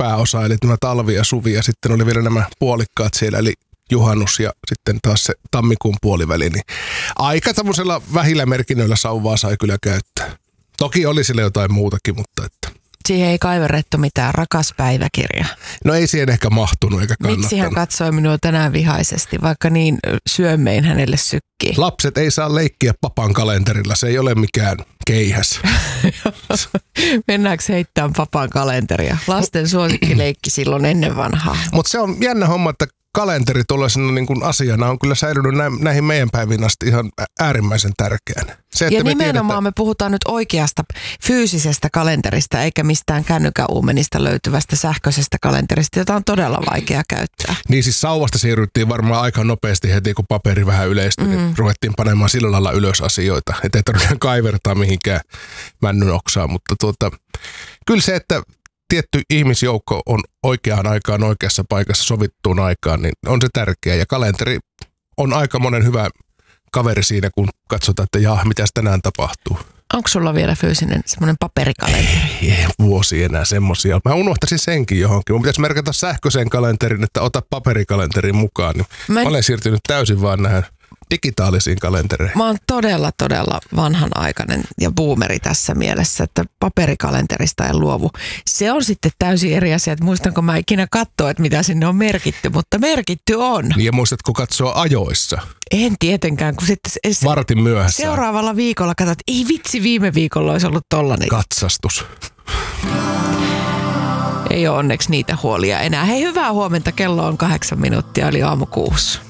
pääosa, eli tämä talvi ja suvi, ja sitten oli vielä nämä puolikkaat siellä, eli juhannus ja sitten taas se tammikuun puoliväli, niin aika tämmöisellä vähillä merkinnöillä sauvaa sai kyllä käyttää. Toki oli sillä jotain muutakin, mutta että... Siihen ei kaiverrettu mitään, rakas päiväkirja. No ei siihen ehkä mahtunut eikä kannattanut. Miksi hän katsoi minua tänään vihaisesti, vaikka niin syömmein hänelle sykkii? Lapset ei saa leikkiä papan kalenterilla, se ei ole mikään keihäs. Mennäänkö heittämään papan kalenteria? Lasten suosikkileikki silloin ennen vanhaa. Mutta se on jännä homma, että kalenteri tuollaisena niin kuin asiana on kyllä säilynyt näihin meidän päiviin asti ihan äärimmäisen tärkeänä. Se, ja nimenomaan me puhutaan nyt oikeasta fyysisestä kalenterista, eikä mistään kännykäuumenista löytyvästä sähköisestä kalenterista, jota on todella vaikea käyttää. Niin siis sauvasta siirryttiin varmaan aika nopeasti heti, kun paperi vähän yleistyi. Ruvettiin panemaan sillä lailla ylös asioita, ettei tarvitse kaivertaa mihinkään männyn oksaan. Mutta kyllä se, että tietty ihmisjoukko on oikeaan aikaan oikeassa paikassa sovittuun aikaan, niin on se tärkeä. Ja kalenteri on aika monen hyvä kaveri siinä, kun katsotaan, että mitäs tänään tapahtuu. Onko sulla vielä fyysinen semmoinen paperikalenteri? Ei vuosi enää semmosia. Mä unohtaisin senkin johonkin. Mun pitäisi merkata sähköisen kalenterin, että ota paperikalenterin mukaan. Niin mä olen siirtynyt täysin vaan näihin digitaalisiin kalentereihin. Mä oon todella vanhanaikainen ja boomeri tässä mielessä, että paperikalenterista en luovu. Se on sitten täysin eri asia, että muistanko mä ikinä katsoa, että mitä sinne on merkitty, mutta merkitty on. Niin ja muistatko katsoa ajoissa? En tietenkään, kun sitten vartin myöhässä. Seuraavalla viikolla katsot, ei vitsi, viime viikolla olisi ollut tollainen. Katsastus. Ei ole onneksi niitä huolia enää. Hei, hyvää huomenta, kello on 8 minuuttia, eli aamu 6.